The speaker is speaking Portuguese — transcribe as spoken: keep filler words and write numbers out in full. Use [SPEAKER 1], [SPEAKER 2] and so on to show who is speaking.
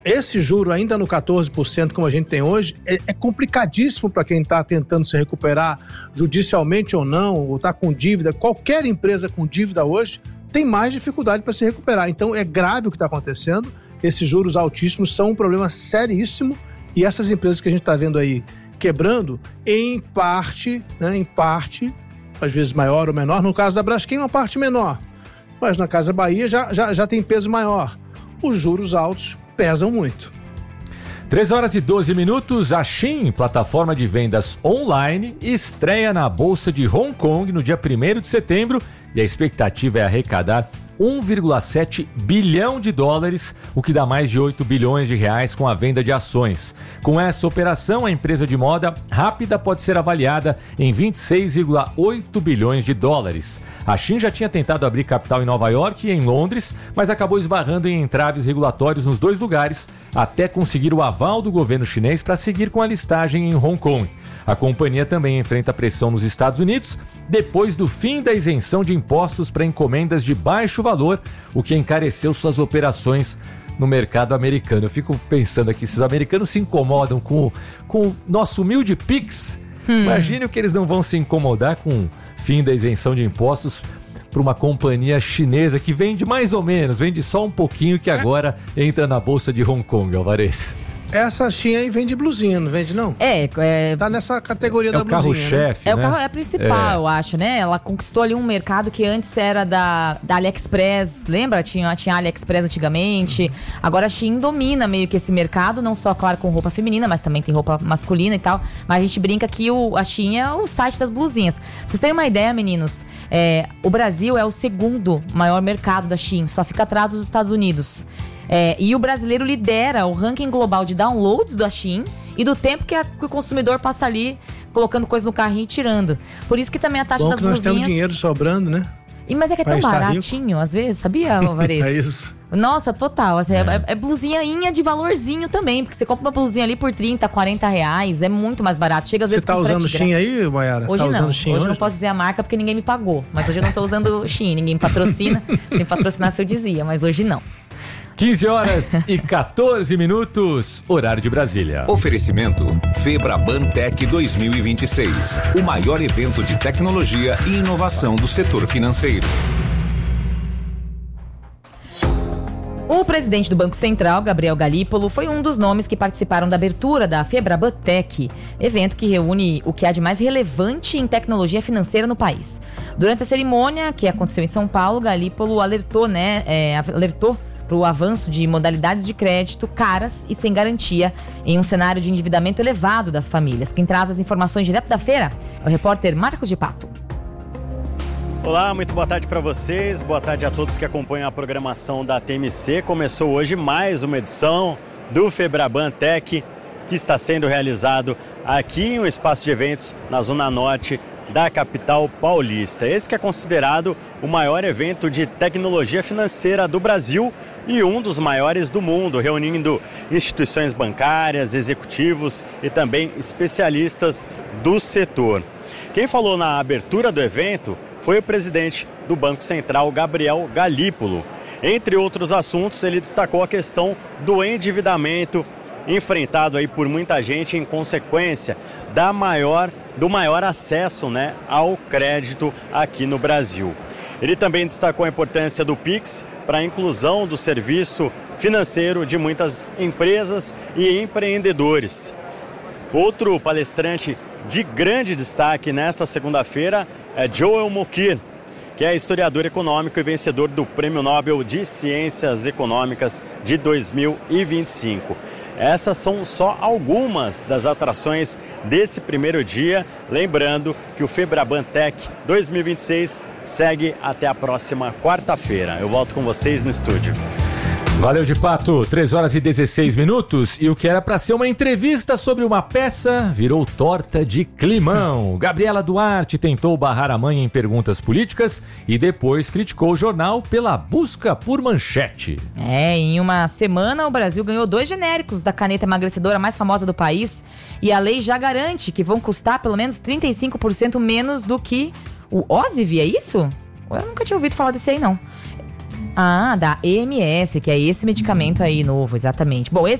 [SPEAKER 1] Esse juro ainda no quatorze por cento, como a gente tem hoje, é, é complicadíssimo para quem está tentando se recuperar judicialmente ou não, ou está com dívida. Qualquer empresa com dívida hoje tem mais dificuldade para se recuperar. Então é grave o que está acontecendo. Esses juros altíssimos são um problema seríssimo e essas empresas que a gente está vendo aí quebrando, em parte, né, em parte, às vezes maior ou menor, no caso da Braskem uma parte menor, mas na Casa Bahia já, já, já tem peso maior. Os juros altos pesam muito.
[SPEAKER 2] três horas e doze minutos, a Shein, plataforma de vendas online, estreia na Bolsa de Hong Kong no dia primeiro de setembro e a expectativa é arrecadar um vírgula sete bilhão de dólares, o que dá mais de oito bilhões de reais com a venda de ações. Com essa operação, a empresa de moda rápida pode ser avaliada em vinte e seis vírgula oito bilhões de dólares. A Shein já tinha tentado abrir capital em Nova York e em Londres, mas acabou esbarrando em entraves regulatórios nos dois lugares, até conseguir o aval do governo chinês para seguir com a listagem em Hong Kong. A companhia também enfrenta pressão nos Estados Unidos depois do fim da isenção de impostos para encomendas de baixo valor, o que encareceu suas operações no mercado americano. Eu fico pensando aqui, se os americanos se incomodam com, com o nosso humilde Pix, hum. imagine o que eles não vão se incomodar com o fim da isenção de impostos para uma companhia chinesa que vende mais ou menos, vende só um pouquinho, que agora entra na Bolsa de Hong Kong, Alvarez.
[SPEAKER 1] Essa Shein aí vende blusinha, não vende não?
[SPEAKER 3] É, é...
[SPEAKER 1] Tá nessa categoria
[SPEAKER 2] é
[SPEAKER 1] da
[SPEAKER 2] o
[SPEAKER 1] blusinha,
[SPEAKER 2] carro-chefe,
[SPEAKER 3] né?
[SPEAKER 2] né?
[SPEAKER 3] É o carro é a principal,
[SPEAKER 2] é.
[SPEAKER 3] eu acho, né? Ela conquistou ali um mercado que antes era da, da AliExpress, lembra? Tinha, tinha AliExpress antigamente. Uhum. Agora a Shein domina meio que esse mercado, não só, claro, com roupa feminina, mas também tem roupa masculina e tal. Mas a gente brinca que o, a Shein é o site das blusinhas. Pra vocês terem uma ideia, meninos, é, o Brasil é o segundo maior mercado da Shein, só fica atrás dos Estados Unidos. É, e o brasileiro lidera o ranking global de downloads da Shein e do tempo que, a, que o consumidor passa ali colocando coisa no carrinho e tirando. Por isso que também a taxa
[SPEAKER 1] Bom
[SPEAKER 3] das
[SPEAKER 1] que nós
[SPEAKER 3] blusinhas...
[SPEAKER 1] temos dinheiro sobrando, né?
[SPEAKER 3] E, mas é que é tão baratinho, às vezes, sabia, Alvarez?
[SPEAKER 1] É isso.
[SPEAKER 3] Nossa, total. Assim, é. É, é blusinha de valorzinho também, porque você compra uma blusinha ali por trinta, quarenta reais, é muito mais barato. Chega às
[SPEAKER 1] você
[SPEAKER 3] vezes
[SPEAKER 1] tá
[SPEAKER 3] com
[SPEAKER 1] usando Shein aí, Mayara?
[SPEAKER 3] Hoje
[SPEAKER 1] tá
[SPEAKER 3] não,
[SPEAKER 1] usando Shein
[SPEAKER 3] hoje
[SPEAKER 1] hoje
[SPEAKER 3] eu não posso dizer a marca porque ninguém me pagou. Mas hoje eu não tô usando Shein, ninguém me patrocina. Se patrocinasse eu dizia, mas hoje não.
[SPEAKER 2] quinze horas e quatorze minutos, horário de Brasília.
[SPEAKER 4] Oferecimento Febraban Tech dois mil e vinte e seis, o maior evento de tecnologia e inovação do setor financeiro.
[SPEAKER 3] O presidente do Banco Central, Gabriel Galípolo, foi um dos nomes que participaram da abertura da Febraban Tech, evento que reúne o que há de mais relevante em tecnologia financeira no país. Durante a cerimônia, que aconteceu em São Paulo, Galípolo alertou, né, é, alertou para o avanço de modalidades de crédito caras e sem garantia em um cenário de endividamento elevado das famílias. Quem traz as informações direto da feira é o repórter Marcos de Pato.
[SPEAKER 5] Olá, muito boa tarde para vocês, boa tarde a todos que acompanham a programação da T M C. Começou hoje mais uma edição do Febraban Tech, que está sendo realizado aqui em um espaço de eventos na Zona Norte da capital paulista. Esse que é considerado o maior evento de tecnologia financeira do Brasil e um dos maiores do mundo, reunindo instituições bancárias, executivos e também especialistas do setor. Quem falou na abertura do evento foi o presidente do Banco Central, Gabriel Galípolo. Entre outros assuntos, ele destacou a questão do endividamento enfrentado aí por muita gente em consequência da maior, do maior acesso, né, ao crédito aqui no Brasil. Ele também destacou a importância do Pix para a inclusão do serviço financeiro de muitas empresas e empreendedores. Outro palestrante de grande destaque nesta segunda-feira é Joel Mokyr, que é historiador econômico e vencedor do Prêmio Nobel de Ciências Econômicas de dois mil e vinte e cinco. Essas são só algumas das atrações desse primeiro dia. Lembrando que o Febraban Tech dois mil e vinte e seis segue até a próxima quarta-feira. Eu volto com vocês no estúdio.
[SPEAKER 2] Valeu, de Pato. três horas e dezesseis minutos e o que era para ser uma entrevista sobre uma peça virou torta de climão. Gabriela Duarte tentou barrar a mãe em perguntas políticas e depois criticou o jornal pela busca por manchete.
[SPEAKER 3] É, em uma semana o Brasil ganhou dois genéricos da caneta emagrecedora mais famosa do país e a lei já garante que vão custar pelo menos trinta e cinco por cento menos do que o Ozivy, é isso? Eu nunca tinha ouvido falar desse aí, não. Ah, da E M S, que é esse medicamento aí novo, exatamente. Bom, esse